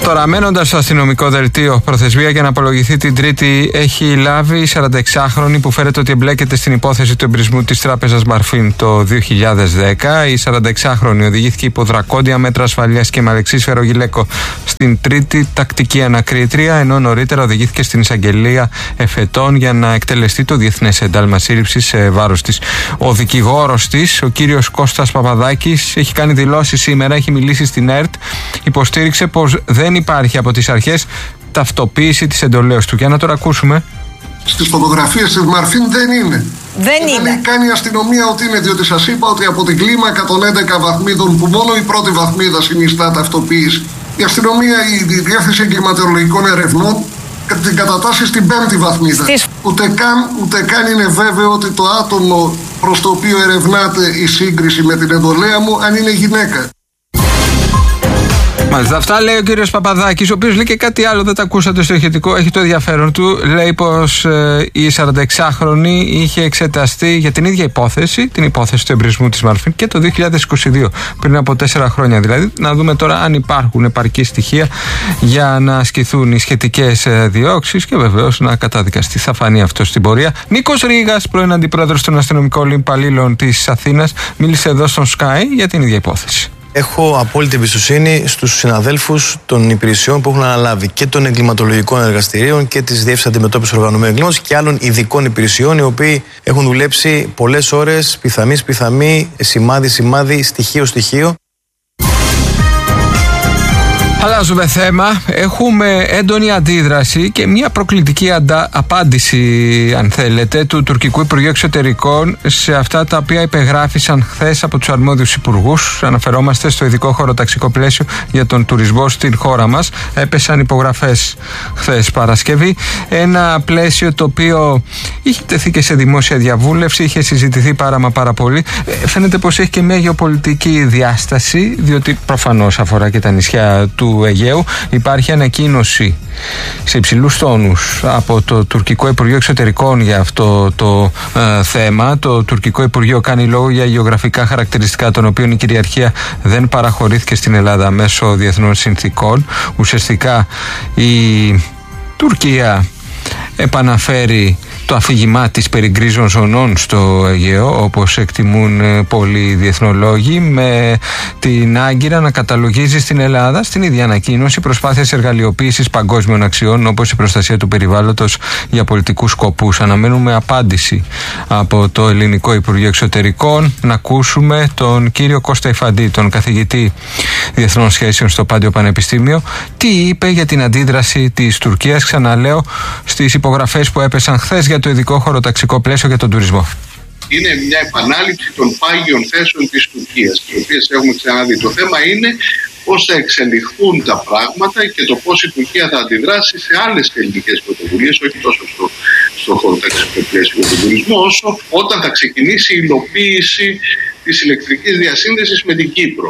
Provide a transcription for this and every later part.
Τώρα, μένοντας στο αστυνομικό δελτίο, προθεσμία για να απολογηθεί την Τρίτη έχει λάβει η 46χρονη που φέρεται ότι εμπλέκεται στην υπόθεση του εμπρισμού της τράπεζας Μαρφίν το 2010. Η 46χρονη οδηγήθηκε υπό δρακόντια μέτρα ασφαλείας και με Αλεξή Σφαιρογιλέκο στην Τρίτη τακτική ανακρίτρια, ενώ νωρίτερα οδηγήθηκε στην εισαγγελία Εφετών για να εκτελεστεί το διεθνές ένταλμα σύλληψης σε βάρος της. Ο δικηγόρος της, ο κύριος Κώστας Παπαδάκης, έχει κάνει δηλώσεις σήμερα, έχει μιλήσει στην ΕΡΤ, υποστήριξε πως δεν υπάρχει από τις αρχές ταυτοποίηση της εντολέως του. Για να τώρα ακούσουμε. Στις φωτογραφίες της Μαρφίν δεν είναι. Δεν είναι. Κάνει η αστυνομία ότι είναι, διότι σας είπα ότι από την κλίμακα των 11 βαθμίδων που μόνο η πρώτη βαθμίδα συνιστά ταυτοποίηση, η αστυνομία, η Διεύθυνση Εγκληματολογικών Ερευνών την κατατάσσει στην 5η βαθμίδα. Ούτε καν είναι βέβαιο ότι το άτομο προς το οποίο ερευνάται η σύγκριση με την εντολέα μου αν είναι γυναίκα. Μάλιστα, αυτά λέει ο κύριος Παπαδάκης, ο οποίος λέει και κάτι άλλο, δεν τα ακούσατε στο ηχητικό, έχει το ενδιαφέρον του. Λέει πως η 46χρονη είχε εξεταστεί για την ίδια υπόθεση, την υπόθεση του εμπρισμού της Μαρφίν, και το 2022, πριν από 4 χρόνια δηλαδή. Να δούμε τώρα αν υπάρχουν επαρκή στοιχεία για να ασκηθούν οι σχετικές διώξεις και βεβαίως να καταδικαστεί. Θα φανεί αυτό στην πορεία. Νίκος Ρήγας, πρώην αντιπρόεδρος των αστυνομικών υπαλλήλων της Αθήνας, μίλησε εδώ στον Sky για την ίδια υπόθεση. Έχω απόλυτη εμπιστοσύνη στους συναδέλφους των υπηρεσιών που έχουν αναλάβει και των εγκληματολογικών εργαστηρίων και της Διεύθυνσης Αντιμετώπισης Οργανωμένου Εγκλήματος και άλλων ειδικών υπηρεσιών, οι οποίοι έχουν δουλέψει πολλές ώρες, πιθαμή, σημάδι, στοιχείο. Αλλάζουμε θέμα. Έχουμε έντονη αντίδραση και μια προκλητική απάντηση, αν θέλετε, του τουρκικού Υπουργείου Εξωτερικών σε αυτά τα οποία υπεγράφησαν χθες από τους αρμόδιους υπουργούς. Αναφερόμαστε στο ειδικό χωροταξικό πλαίσιο για τον τουρισμό στην χώρα μας. Έπεσαν υπογραφές χθες Παρασκευή. Ένα πλαίσιο το οποίο είχε τεθεί και σε δημόσια διαβούλευση, είχε συζητηθεί πάρα πολύ. Φαίνεται πως έχει και μια γεωπολιτική διάσταση, διότι προφανώς αφορά και τα νησιά του Αιγαίου. Υπάρχει ανακοίνωση σε υψηλούς τόνους από το τουρκικό Υπουργείο Εξωτερικών για αυτό το θέμα. Το τουρκικό Υπουργείο κάνει λόγο για γεωγραφικά χαρακτηριστικά των οποίων η κυριαρχία δεν παραχωρήθηκε στην Ελλάδα μέσω διεθνών συνθήκων. Ουσιαστικά η Τουρκία επαναφέρει το αφήγημά της περί γκρίζων ζωνών στο Αιγαίο, όπως εκτιμούν πολλοί διεθνολόγοι, με την Άγκυρα να καταλογίζει στην Ελλάδα, στην ίδια ανακοίνωση, προσπάθειες εργαλειοποίησης παγκόσμιων αξιών όπως η προστασία του περιβάλλοντος για πολιτικούς σκοπούς. Αναμένουμε απάντηση από το Ελληνικό Υπουργείο Εξωτερικών. Να ακούσουμε τον κύριο Κώστα Ιφαντή, τον καθηγητή Διεθνών Σχέσεων στο Πάντιο Πανεπιστήμιο, τι είπε για την αντίδραση της Τουρκίας, ξαναλέω, στις υπογραφές που έπεσαν χθες για το ειδικό χωροταξικό πλαίσιο για τον τουρισμό. Είναι μια επανάληψη των πάγιων θέσεων της Τουρκίας, τις οποίες έχουμε ξαναδεί. Το θέμα είναι πώς θα εξελιχθούν τα πράγματα και το πώς η Τουρκία θα αντιδράσει σε άλλες ελληνικές πρωτοβουλίες, όχι τόσο στο χωροταξικό πλαίσιο για τον τουρισμό, όσο όταν θα ξεκινήσει η υλοποίηση της ηλεκτρικής διασύνδεσης με την Κύπρο.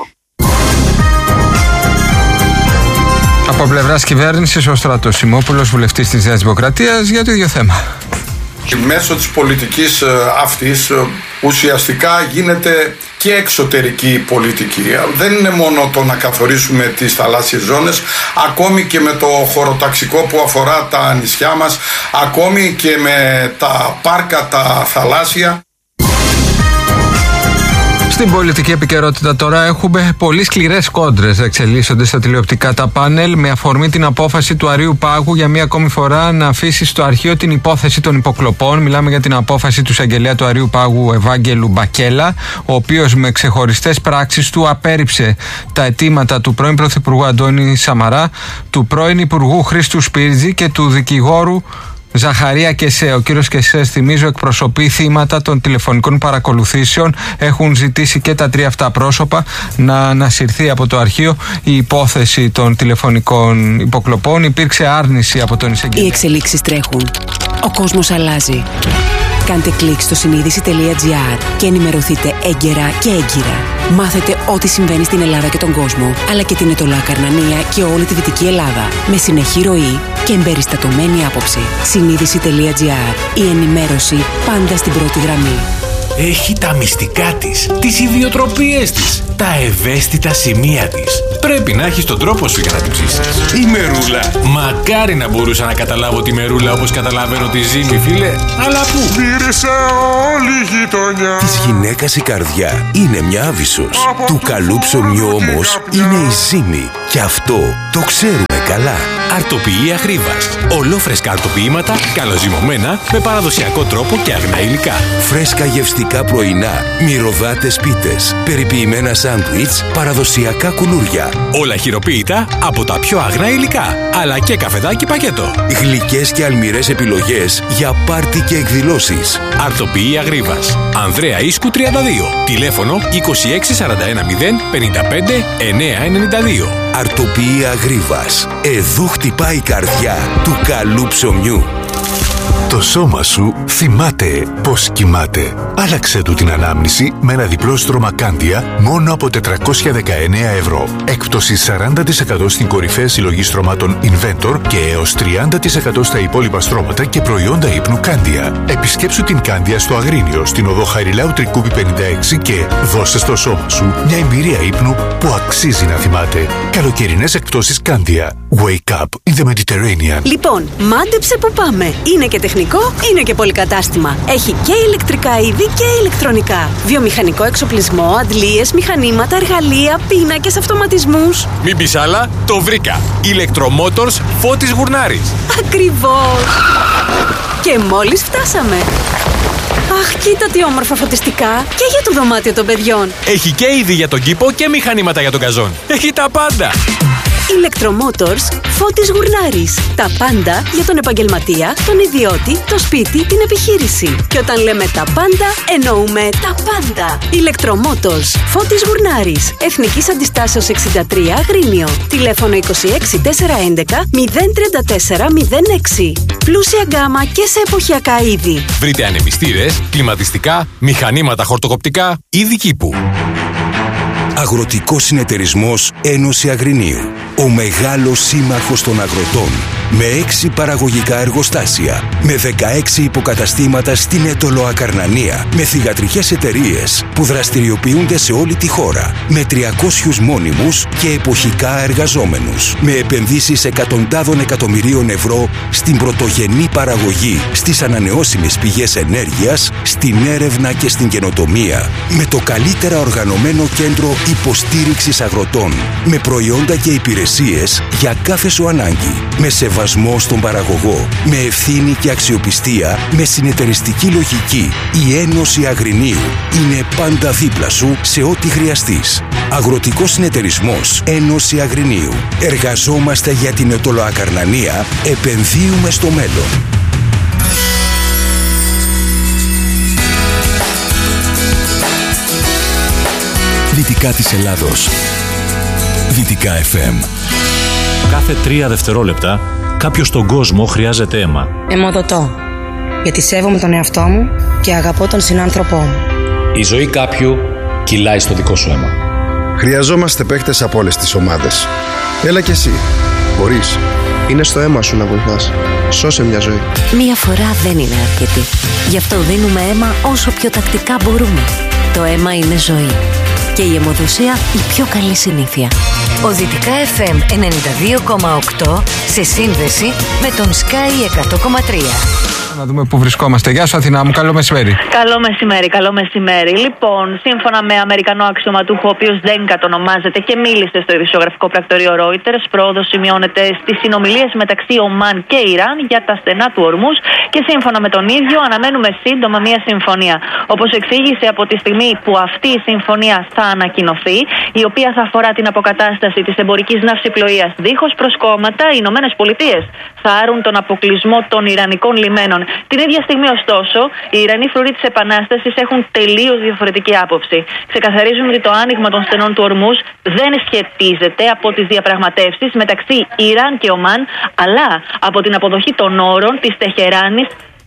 Από πλευράς κυβέρνησης, ο Στράτος Σιμόπουλος, βουλευτής της Νέας Δημοκρατίας, για το ίδιο θέμα. Και μέσω της πολιτικής αυτής ουσιαστικά γίνεται και εξωτερική πολιτική. Δεν είναι μόνο το να καθορίσουμε τις θαλάσσιες ζώνες, ακόμη και με το χωροταξικό που αφορά τα νησιά μας, ακόμη και με τα πάρκα τα θαλάσσια. Στην πολιτική επικαιρότητα τώρα έχουμε πολύ σκληρές κόντρες εξελίσσονται στα τηλεοπτικά τα πάνελ με αφορμή την απόφαση του Αρείου Πάγου για μία ακόμη φορά να αφήσει στο αρχείο την υπόθεση των υποκλοπών. Μιλάμε για την απόφαση του εισαγγελέα του Αρείου Πάγου Ευάγγελου Μπακέλα, ο οποίος με ξεχωριστές πράξεις του απέρριψε τα αιτήματα του πρώην Πρωθυπουργού Αντώνη Σαμαρά, του πρώην Υπουργού Χρήστου Σπίρτζη και του δικηγόρου Ζαχαρία Κεσέ. Ο κύριος Κεσέ, θυμίζω, εκπροσωπεί θύματα των τηλεφωνικών παρακολουθήσεων. Έχουν ζητήσει και τα τρία αυτά πρόσωπα να ανασυρθεί από το αρχείο η υπόθεση των τηλεφωνικών υποκλοπών. Υπήρξε άρνηση από τον εισαγγελέα. Οι εξελίξεις τρέχουν. Ο κόσμος αλλάζει. Κάντε κλικ στο συνείδηση.gr και ενημερωθείτε έγκαιρα και έγκυρα. Μάθετε ό,τι συμβαίνει στην Ελλάδα και τον κόσμο, αλλά και την Ετωλά Καρνανία και όλη τη Δυτική Ελλάδα. Με συνεχή ροή και εμπεριστατωμένη άποψη. Συνείδηση.gr. Η ενημέρωση πάντα στην πρώτη γραμμή. έχει τα μυστικά της, τις ιδιοτροπίες της, τα ευαίσθητα σημεία της. Πρέπει να έχεις τον τρόπο σου για να την ψήσεις. Η μερούλα. Μακάρι να μπορούσα να καταλάβω τη μερούλα όπως καταλαβαίνω τη ζύμη, φίλε. Αλλά πού? Μύρισε όλη η γειτονιά. Της γυναίκας η καρδιά είναι μια άβυσσος. Του καλού ψωμιού όμως είναι η ζύμη. Και αυτό το ξέρουμε καλά. Αρτοποιεί Αγρίβας. Ολόφρεσκα αρτοποιήματα, καλοζυμωμένα, με παραδοσιακό τρόπο και αγνά υλικά. Φρέσκα γευστικά πρωινά, μυρωδάτες πίτες, περιποιημένα σάντουιτς, παραδοσιακά κουλούρια. Όλα χειροποίητα από τα πιο αγνά υλικά, αλλά και καφεδάκι πακέτο. Γλυκές και αλμυρές επιλογές για πάρτι και εκδηλώσεις. Αρτοποιεί Αγρίβας. Ανδρέα Ίσκου 32. Τηλέφωνο 26410 55 992. Αρτοποιεί Αγρίβας. Εδώ χτυπάει η καρδιά του καλού ψωμιού. Το σώμα σου θυμάται πώς κοιμάται. Άλλαξε του την ανάμνηση με ένα διπλό στρώμα Κάντια μόνο από 419 ευρώ. Έκπτωση 40% στην κορυφαία συλλογή στρωμάτων Inventor και έως 30% στα υπόλοιπα στρώματα και προϊόντα ύπνου Κάντια. Επισκέψου την Κάντια στο Αγρίνιο, στην οδό Χαριλάου Τρικούπη 56 και δώσε στο σώμα σου μια εμπειρία ύπνου που αξίζει να θυμάται. Καλοκαιρινές εκπτώσεις Κάντια. Wake up in the Mediterranean. Λοιπόν, μάντεψε που πάμε. Είναι και τεχνικό, είναι και πολυκατάστημα. Έχει και ηλεκτρικά είδη και ηλεκτρονικά. Βιομηχανικό εξοπλισμό, αντλίες, μηχανήματα, εργαλεία, πίνακες, αυτοματισμούς. Μην πεις άλλα, το βρήκα. Electromotors Φώτης Γουρνάρης. Ακριβώς. Και μόλις φτάσαμε. Αχ, κοίτα τι όμορφα φωτιστικά. Και για το δωμάτιο των παιδιών. Έχει και είδη για τον κήπο και μηχανήματα για τον καζόν. Έχει τα πάντα. Electromotors Φώτης Γουρνάρης. Τα πάντα για τον επαγγελματία, τον ιδιώτη, το σπίτι, την επιχείρηση. Και όταν λέμε τα πάντα, εννοούμε τα πάντα. Electromotors Φώτης Γουρνάρης. Εθνικής Αντιστάσεως 63 Αγρίνιο. Τηλέφωνο 26 411 034 06. Πλούσια γκάμα και σε εποχιακά είδη. Βρείτε ανεμιστήρες, κλιματιστικά, μηχανήματα χορτοκοπτικά, είδη κήπου. Αγροτικός Συνεταιρισμός Ένωση Αγρινίου. Ο μεγάλος σύμμαχος των αγροτών. Με 6 παραγωγικά εργοστάσια. Με 16 υποκαταστήματα στην Αιτωλοακαρνανία. Με θυγατρικές εταιρείες που δραστηριοποιούνται σε όλη τη χώρα. Με 300 μόνιμους και εποχικά εργαζόμενους. Με επενδύσεις εκατοντάδων εκατομμυρίων ευρώ στην πρωτογενή παραγωγή, στις ανανεώσιμες πηγές ενέργειας, στην έρευνα και στην καινοτομία. Με το καλύτερα οργανωμένο κέντρο υποστήριξης αγροτών. Με προϊόντα και υπηρεσίες για κάθε σου ανάγκη. Με σεβασμό στον παραγωγό. Με ευθύνη και αξιοπιστία. Με συνεταιριστική λογική. Η Ένωση Αγρινίου είναι πάντα δίπλα σου σε ό,τι χρειαστείς. Αγροτικός Συνεταιρισμός Ένωση Αγρινίου. Εργαζόμαστε για την Αιτωλοακαρνανία. Επενδύουμε στο μέλλον. Δυτικά της Ελλάδος. Δυτικά FM. Κάθε 3 δευτερόλεπτα κάποιος στον κόσμο χρειάζεται αίμα. Αιμοδοτώ. Γιατί σέβομαι τον εαυτό μου και αγαπώ τον συνάνθρωπό μου. Η ζωή κάποιου κυλάει στο δικό σου αίμα. Χρειαζόμαστε παίκτες από όλες τις ομάδες. Έλα κι εσύ. Μπορείς. Είναι στο αίμα σου να βοηθάς. Σώσε μια ζωή. Μία φορά δεν είναι αρκετή. Γι' αυτό δίνουμε αίμα όσο πιο τακτικά μπορούμε. Το αίμα είναι ζωή. Και η αιμοδοσία η πιο καλή συνήθεια. Ο Δυτικά FM 92,8 σε σύνδεση με τον Sky 100,3. Να δούμε πού βρισκόμαστε. Γεια σου Αθηνά μου, καλό μεσημέρι. Καλό μεσημέρι, καλό μεσημέρι. Λοιπόν, σύμφωνα με Αμερικανό αξιωματούχο, ο οποίος δεν κατονομάζεται και μίλησε στο ειδησιογραφικό πρακτορείο Reuters, πρόοδος σημειώνεται στις συνομιλίες μεταξύ Ομάν και Ιράν για τα στενά του Ορμούζ και σύμφωνα με τον ίδιο αναμένουμε σύντομα μια συμφωνία. Όπως εξήγησε, από τη στιγμή που αυτή η συμφωνία θα ανακοινωθεί, η οποία θα αφορά την αποκατάσταση της εμπορικής ναυσιπλοείας δίχως προσκόμματα, οι Ηνωμένες Πολιτείες θα άρουν τον αποκλεισμό των Ιρανικών λιμένων. Την ίδια στιγμή, ωστόσο, οι Ιρανοί φρουροί της Επανάστασης έχουν τελείως διαφορετική άποψη. Ξεκαθαρίζουν ότι το άνοιγμα των στενών του Ορμούζ δεν σχετίζεται από τις διαπραγματεύσεις μεταξύ Ιράν και Ομάν, αλλά από την αποδοχή των όρων της Τεχεράνης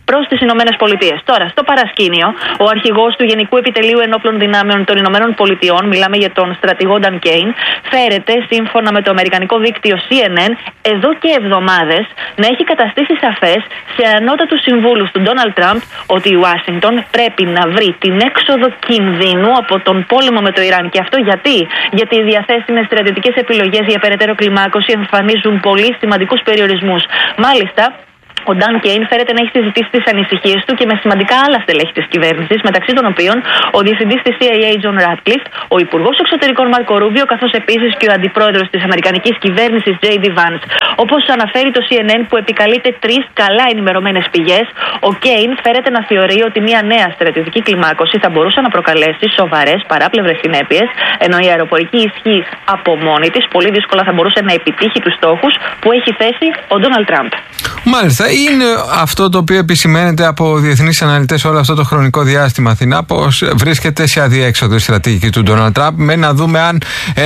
προς τις Ηνωμένες Πολιτείες. Τώρα, στο παρασκήνιο, ο αρχηγός του Γενικού Επιτελείου Ενόπλων Δυνάμεων των Ηνωμένων Πολιτειών, μιλάμε για τον στρατηγό Dan Kane, φέρεται, σύμφωνα με το αμερικανικό δίκτυο CNN, εδώ και εβδομάδες να έχει καταστήσει σαφές σε ανώτατους συμβούλους του Ντόναλντ Τραμπ ότι η Ουάσιγκτον πρέπει να βρει την έξοδο κινδύνου από τον πόλεμο με το Ιράν. Και αυτό γιατί οι διαθέσιμες στρατιωτικές επιλογές για περαιτέρω κλιμάκωση εμφανίζουν πολύ σημαντικούς περιορισμούς. Μάλιστα, ο Dan Kane φέρεται να έχει συζητήσει τις ανησυχίες του και με σημαντικά άλλα στελέχη της κυβέρνησης, μεταξύ των οποίων ο διευθυντής της CIA John Ratcliffe, ο υπουργός εξωτερικών Marco Rubio, καθώς επίσης και ο αντιπρόεδρος της αμερικανικής κυβέρνησης J.D. Vance. Όπως αναφέρει το CNN, που επικαλείται 3 καλά ενημερωμένες πηγές, ο Kane φέρεται να θεωρεί ότι μια νέα στρατιωτική κλιμάκωση θα μπορούσε να προκαλέσει σοβαρές παράπλευρες συνέπειες, ενώ η αεροπορική ισχύ από μόνη της πολύ δύσκολα θα μπορούσε να επιτύχει τους στόχους που έχει θέσει ο Ντόναλντ Τραμπ. Μάλιστα, είναι αυτό το οποίο επισημαίνεται από διεθνείς αναλυτές όλο αυτό το χρονικό διάστημα, Αθηνά, πως βρίσκεται σε αδιέξοδο η στρατηγική του Ντόναλντ Τραμπ. Με να δούμε αν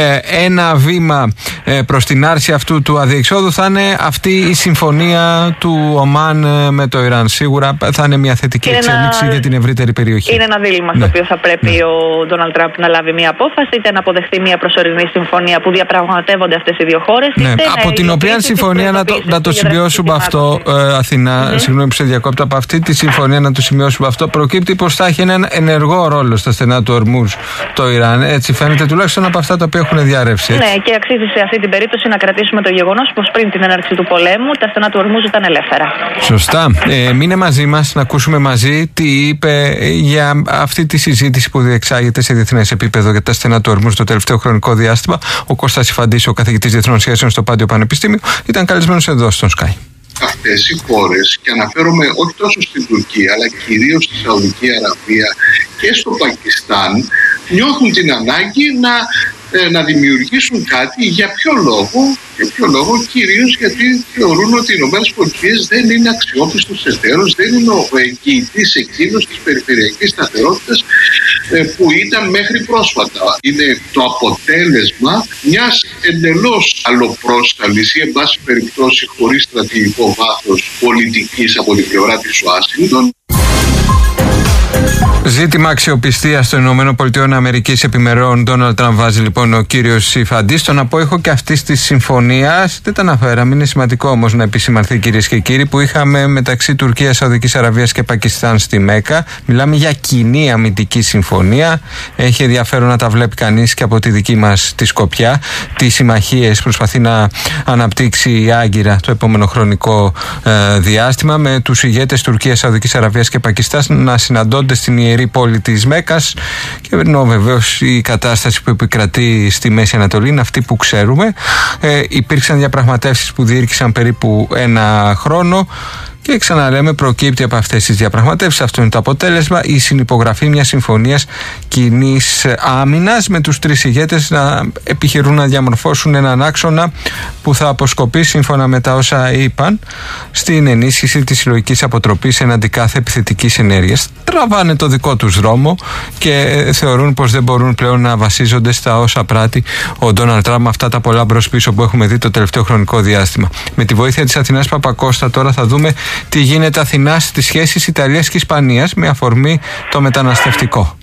ένα βήμα προς την άρση αυτού του αδιεξόδου θα είναι αυτή η συμφωνία του Ομάν με το Ιράν. Σίγουρα θα είναι μια θετική εξέλιξη για την ευρύτερη περιοχή. Είναι ένα δίλημμα στο οποίο θα πρέπει ο Ντόναλντ Τραμπ να λάβει μια απόφαση, είτε να αποδεχθεί μια προσωρινή συμφωνία που διαπραγματεύονται αυτές οι δύο χώρες. Από την οποία συμφωνία να το σημειώσουμε αυτό, Αθηνά, συγγνώμη που σε διακόπτω, από αυτή τη συμφωνία να το σημειώσουμε αυτό, προκύπτει πως θα έχει έναν ενεργό ρόλο στα στενά του Ορμούζ το Ιράν. Έτσι φαίνεται, τουλάχιστον από αυτά τα οποία έχουν διαρρεύσει. Έτσι. Ναι, και αξίζει σε αυτή την περίπτωση να κρατήσουμε το γεγονός πως πριν την έναρξη του πολέμου τα στενά του Ορμούζ ήταν ελεύθερα. Σωστά. Μείνε μαζί μας να ακούσουμε μαζί τι είπε για αυτή τη συζήτηση που διεξάγεται σε διεθνές επίπεδο για τα στενά του Ορμούζ το τελευταίο χρονικό διάστημα. Ο Κώστας Ιφαντής, ο καθηγητής Διεθνών Σχέσεων στο Πάντιο Πανεπιστήμιο, ήταν καλεσμένος εδώ στον Sky. Αυτές οι χώρες, και αναφέρομαι όχι τόσο στην Τουρκία αλλά κυρίως στη Σαουδική Αραβία και στο Πακιστάν, νιώθουν την ανάγκη να δημιουργήσουν κάτι. Για ποιο λόγο? Κυρίως γιατί θεωρούν ότι οι ΗΠΑ δεν είναι αξιόπιστος εταίρος, δεν είναι ο εγγυητής εκείνος της περιφερειακής σταθερότητας που ήταν μέχρι πρόσφατα. Είναι το αποτέλεσμα μιας εντελώς αλλοπρόσταλης ή εν πάση περιπτώσει χωρίς στρατηγικό βάθος πολιτικής από την πλευρά της Ουάσιγκτον. Ζήτημα αξιοπιστίας των ΗΠΑ επιμερών Ντόναλντ Τραμπ βάζει λοιπόν ο κύριος Ιφαντής. Στον απόϊχο και αυτής της συμφωνίας, δεν τα αναφέραμε, είναι σημαντικό όμως να επισημανθεί, κυρίες και κύριοι, που είχαμε μεταξύ Τουρκίας, Σαουδικής Αραβίας και Πακιστάν στη Μέκα. Μιλάμε για κοινή αμυντική συμφωνία. Έχει ενδιαφέρον να τα βλέπει κανείς και από τη δική μας τη σκοπιά. Τι συμμαχίες προσπαθεί να αναπτύξει άγκυρα το επόμενο χρονικό διάστημα, με τους ηγέτες Τουρκίας, Σαουδικής Αραβίας και Πακιστάν να συναντώνται στην ιερή πόλη της Μέκας, και ενώ βεβαίως η κατάσταση που επικρατεί στη Μέση Ανατολή είναι αυτή που ξέρουμε. Υπήρξαν διαπραγματεύσεις που διήρκησαν περίπου 1 χρόνο. Και ξαναλέμε, προκύπτει από αυτές τις διαπραγματεύσεις, αυτό είναι το αποτέλεσμα, η συνυπογραφή μιας συμφωνίας κοινής άμυνας, με τους 3 ηγέτες να επιχειρούν να διαμορφώσουν έναν άξονα που θα αποσκοπεί, σύμφωνα με τα όσα είπαν, στην ενίσχυση της συλλογικής αποτροπής εναντί κάθε επιθετικής ενέργειας. Τραβάνε το δικό τους δρόμο και θεωρούν πως δεν μπορούν πλέον να βασίζονται στα όσα πράττει ο Ντόναλντ Τραμπ, με αυτά τα πολλά μπρος πίσω που έχουμε δει το τελευταίο χρονικό διάστημα. Με τη βοήθεια της Αθηνάς Παπακώστα τώρα θα δούμε τι γίνεται, Αθηνά, στις σχέσεις Ιταλίας και Ισπανίας με αφορμή το μεταναστευτικό.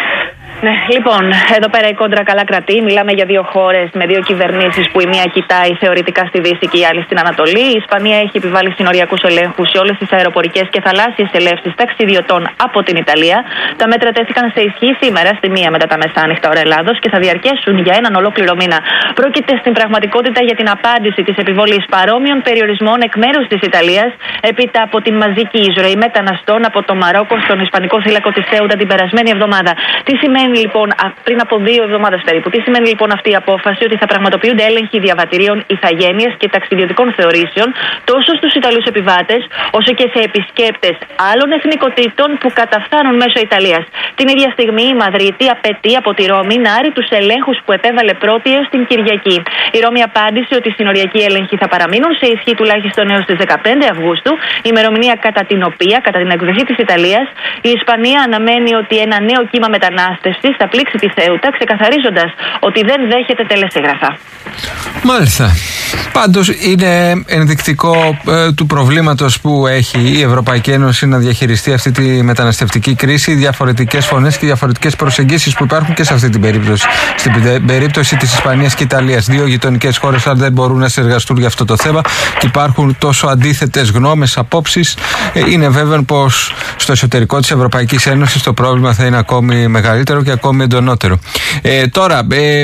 Ναι, λοιπόν, εδώ πέρα η κόντρα καλά κρατεί. Μιλάμε για 2 χώρες με 2 κυβερνήσεις που η μία κοιτάει θεωρητικά στη Δύση και η άλλη στην Ανατολή. Η Ισπανία έχει επιβάλει συνοριακούς ελέγχους σε όλες τις αεροπορικές και θαλάσσιες ελεύσεις ταξιδιωτών από την Ιταλία. Τα μέτρα τέθηκαν σε ισχύ σήμερα στη 1 μετά τα μεσάνυχτα ώρα Ελλάδος και θα διαρκέσουν για έναν ολόκληρο μήνα. Πρόκειται στην πραγματικότητα για την απάντηση της επιβολής παρόμοιων περιορισμών εκ μέρους της Ιταλίας έπειτα από την μαζική εισρωή μεταναστών από το Μαρόκο στον Ισπανικό θύλακο της Σέουτα την περασμένη εβδομάδα. Τι σημαίνει λοιπόν, πριν από 2 εβδομάδες περίπου, τι σημαίνει λοιπόν αυτή η απόφαση? Ότι θα πραγματοποιούνται έλεγχοι διαβατηρίων ηθαγένειας και ταξιδιωτικών θεωρήσεων τόσο στους Ιταλούς επιβάτες όσο και σε επισκέπτες άλλων εθνικοτήτων που καταφθάνουν μέσω Ιταλίας. Την ίδια στιγμή η Μαδρίτη απαιτεί από τη Ρώμη να άρει τους ελέγχους που επέβαλε πρώτη έως την Κυριακή. Η Ρώμη απάντησε ότι οι συνοριακοί έλεγχοι θα παραμείνουν σε ισχύ τουλάχιστον έως τις 15 Αυγούστου, ημερομηνία κατά την οποία, κατά την εκδοχή της Ιταλίας, η Ισπανία αναμένει ότι ένα νέο κύμα μετανάστευση δέσμευση στα πλήξη τη Σέουτα, ξεκαθαρίζοντας ότι δεν δέχεται τελεσίγραφα. Μάλιστα. Πάντως είναι ενδεικτικό του προβλήματος που έχει η Ευρωπαϊκή Ένωση να διαχειριστεί αυτή τη μεταναστευτική κρίση, διαφορετικές φωνές και διαφορετικές προσεγγίσεις που υπάρχουν και σε αυτή την περίπτωση. Στην περίπτωση της Ισπανίας και Ιταλίας, δύο γειτονικές χώρες αν δεν μπορούν να συνεργαστούν για αυτό το θέμα και υπάρχουν τόσο αντίθετες γνώμες, απόψεις, είναι βέβαιο πως στο εσωτερικό της Ευρωπαϊκής Ένωσης το πρόβλημα θα είναι ακόμη μεγαλύτερο και ακόμη εντονότερο. Τώρα,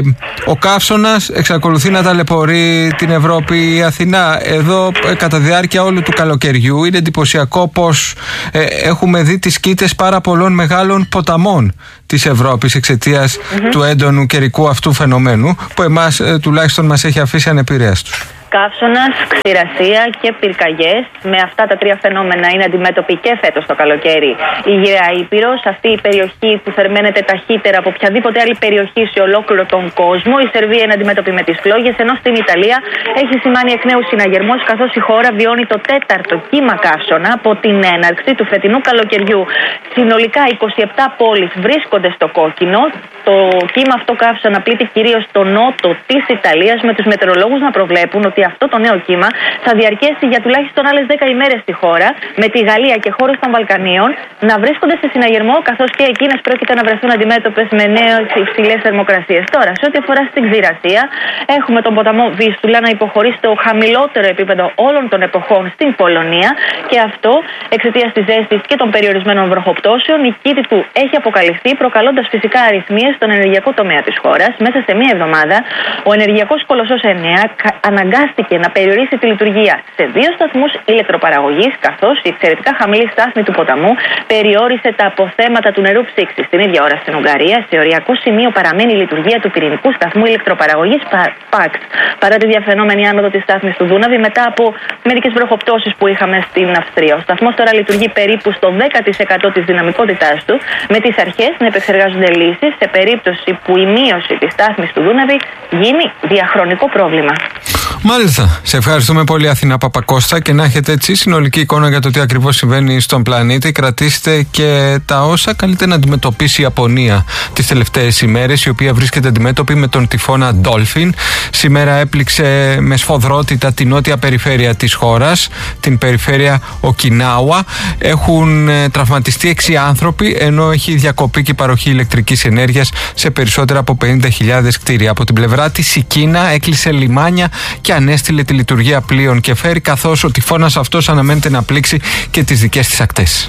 ο καύσωνας εξακολουθεί να ταλαιπωρεί την Ευρώπη, η Αθηνά. Εδώ κατά διάρκεια όλου του καλοκαιριού είναι εντυπωσιακό πως έχουμε δει τις κοίτες πάρα πολλών μεγάλων ποταμών της Ευρώπης εξαιτίας του έντονου καιρικού αυτού φαινομένου που εμάς τουλάχιστον μας έχει αφήσει ανεπηρέαστους. Καύσωνας, ξηρασία και πυρκαγιές. Με αυτά τα τρία φαινόμενα είναι αντιμέτωποι και φέτος το καλοκαίρι η Γυραιά Ήπειρος, αυτή η περιοχή που θερμαίνεται ταχύτερα από οποιαδήποτε άλλη περιοχή σε ολόκληρο τον κόσμο. Η Σερβία είναι αντιμέτωπη με τις φλόγες, ενώ στην Ιταλία έχει σημάνει εκ νέου συναγερμός, καθώς η χώρα βιώνει το τέταρτο κύμα καύσωνα από την έναρξη του φετινού καλοκαιριού. Συνολικά 27 πόλεις βρίσκονται στο κόκκινο. Το κύμα αυτό καύσωνα πλήττει κυρίως το νότο της Ιταλίας, με τους μετεωρολόγους να προβλέπουν ότι αυτό το νέο κύμα θα διαρκέσει για τουλάχιστον άλλες 10 ημέρες στη χώρα, με τη Γαλλία και χώρες των Βαλκανίων να βρίσκονται σε συναγερμό, καθώς και εκείνες πρόκειται να βρεθούν αντιμέτωπες με νέες υψηλές θερμοκρασίες. Τώρα, σε ό,τι αφορά στην ξηρασία, έχουμε τον ποταμό Βίστουλα να υποχωρεί στο χαμηλότερο επίπεδο όλων των εποχών στην Πολωνία, και αυτό εξαιτίας της ζέστης και των περιορισμένων βροχοπτώσεων. Η κήτη του έχει αποκαλυφθεί, προκαλώντας φυσικά αρρυθμίες στον ενεργειακό τομέα της χώρας. Μέσα σε μία εβδομάδα, ο ενεργειακός κολοσσός Εννέα αναγκάστηκε να περιορίσει τη λειτουργία σε 2 σταθμούς ηλεκτροπαραγωγής, καθώς η εξαιρετικά χαμηλή στάθμη του ποταμού περιόρισε τα αποθέματα του νερού ψήξης. Την ίδια ώρα στην Ουγγαρία, σε οριακό σημείο παραμένει η λειτουργία του πυρηνικού σταθμού ηλεκτροπαραγωγής ΠΑΚ, παρά τη διαφαινόμενη άνοδο της στάθμης του Δούναβη μετά από μερικές βροχοπτώσεις που είχαμε στην Αυστρία. Ο σταθμός τώρα λειτουργεί περίπου στο 10% της δυναμικότητάς του, με τις αρχές να επεξεργάζονται λύσεις σε περίπτωση που η μείωση της στάθμης του Δούναβη γίνει διαχρονικό πρόβλημα. Μάλιστα. Σε ευχαριστούμε πολύ, Αθηνά Παπακώστα, και να έχετε έτσι συνολική εικόνα για το τι ακριβώς συμβαίνει στον πλανήτη. Κρατήστε και τα όσα καλείται να αντιμετωπίσει η Ιαπωνία τις τελευταίες ημέρες, η οποία βρίσκεται αντιμέτωπη με τον τυφώνα Dolphin. Σήμερα έπληξε με σφοδρότητα την νότια περιφέρεια της χώρας, την περιφέρεια Οκινάουα. Έχουν τραυματιστεί 6 άνθρωποι, ενώ έχει διακοπεί και η παροχή ηλεκτρικής ενέργειας σε περισσότερα από 50.000 κτίρια. Από την πλευρά της, η Κίνα έκλεισε λιμάνια και ανέστηλε τη λειτουργία πλοίων και φέρει, καθώς ο τυφώνας αυτός αναμένεται να πλήξει και τις δικές της ακτές.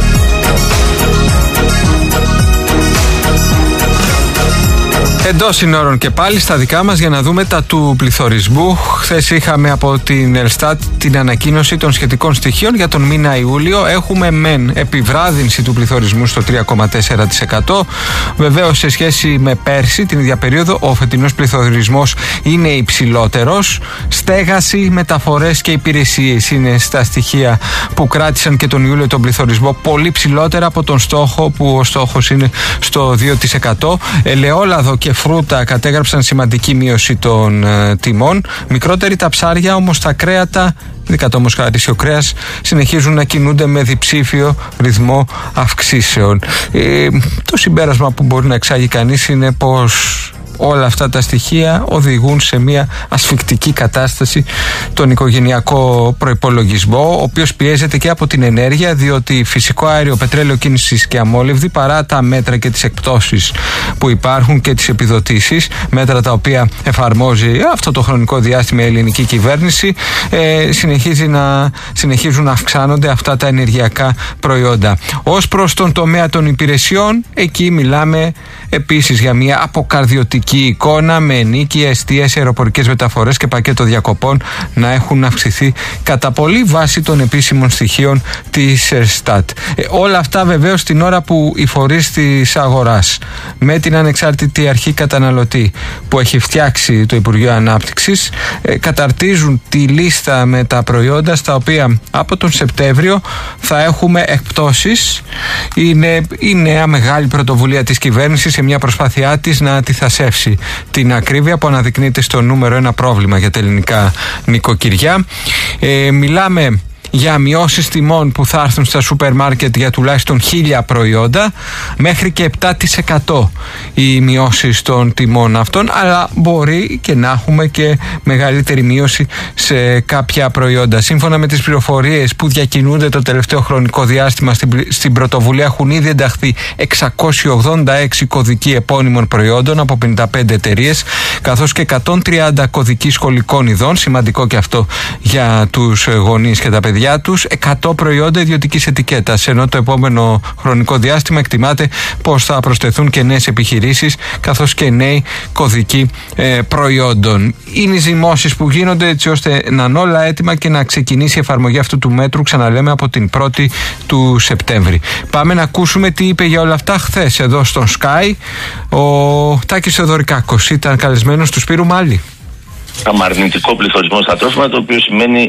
Εντός συνόρων και πάλι στα δικά μας για να δούμε τα του πληθωρισμού. Χθες είχαμε από την Ελστάτ την ανακοίνωση των σχετικών στοιχείων για τον μήνα Ιούλιο. Έχουμε μεν επιβράδυνση του πληθωρισμού στο 3,4%. Βεβαίως σε σχέση με πέρσι την ίδια περίοδο ο φετινός πληθωρισμός είναι υψηλότερος. Στέγαση, μεταφορές και υπηρεσίες είναι στα στοιχεία που κράτησαν και τον Ιούλιο τον πληθωρισμό πολύ ψηλότερα από τον στόχο, που ο στόχος είναι στο 2%. Ελαιόλαδο και φρούτα κατέγραψαν σημαντική μείωση των τιμών. Μικρότερη τα ψάρια, όμως τα κρέατα, ειδικά το μοσχαρίσιο κρέας, συνεχίζουν να κινούνται με διψήφιο ρυθμό αυξήσεων. Το συμπέρασμα που μπορεί να εξάγει κανείς είναι πως όλα αυτά τα στοιχεία οδηγούν σε μια ασφικτική κατάσταση τον οικογενειακό προϋπολογισμό, ο οποίος πιέζεται και από την ενέργεια, διότι φυσικό αέριο, πετρέλαιο κίνησης και αμόλυβδη, παρά τα μέτρα και τις εκπτώσεις που υπάρχουν και τις επιδοτήσεις, μέτρα τα οποία εφαρμόζει αυτό το χρονικό διάστημα η ελληνική κυβέρνηση, συνεχίζουν να αυξάνονται αυτά τα ενεργειακά προϊόντα. Ως προς τον τομέα των υπηρεσιών, εκεί μιλάμε επίσης για μια αποκαρδιωτική εικόνα, με ενοίκια, εστίες, αεροπορικές μεταφορές και πακέτο διακοπών να έχουν αυξηθεί κατά πολύ βάσει των επίσημων στοιχείων της Ελστάτ. Όλα αυτά βεβαίως την ώρα που οι φορείς της αγοράς, με την ανεξάρτητη αρχή καταναλωτή που έχει φτιάξει το Υπουργείο Ανάπτυξης, καταρτίζουν τη λίστα με τα προϊόντα στα οποία από τον Σεπτέμβριο θα έχουμε εκπτώσεις. Είναι η νέα μεγάλη πρωτοβουλία της κυβέρνησης σε μια προσπάθειά της να αντιθασέψει την ακρίβεια που αναδεικνύεται στο νούμερο 1 πρόβλημα για τα ελληνικά νοικοκυριά. Μιλάμε για μειώσεις τιμών που θα έρθουν στα σούπερ μάρκετ για τουλάχιστον 1.000 προϊόντα, μέχρι και 7% οι μειώσεις των τιμών αυτών, αλλά μπορεί και να έχουμε και μεγαλύτερη μείωση σε κάποια προϊόντα. Σύμφωνα με τις πληροφορίες που διακινούνται το τελευταίο χρονικό διάστημα, στην πρωτοβουλία έχουν ήδη ενταχθεί 686 κωδικοί επώνυμων προϊόντων από 55 εταιρείες, καθώς και 130 κωδικοί σχολικών ειδών, σημαντικό και αυτό για τους γονείς και τα παιδιά τους, 100 προϊόντα ιδιωτικής ετικέτας, ενώ το επόμενο χρονικό διάστημα εκτιμάται πως θα προσθεθούν και νέες επιχειρήσεις, καθώς και νέοι κωδικοί προϊόντων. Είναι οι ζυμώσεις που γίνονται έτσι ώστε να είναι όλα έτοιμα και να ξεκινήσει η εφαρμογή αυτού του μέτρου, ξαναλέμε, από την 1η του Σεπτέμβρη. Πάμε να ακούσουμε τι είπε για όλα αυτά χθες εδώ στον Sky ο Τάκης Θεοδωρικάκος. Ήταν καλεσμένος του Σπύρου Μάλη. Αρνητικό πληθωρισμό στα τρόφιμα, το οποίο σημαίνει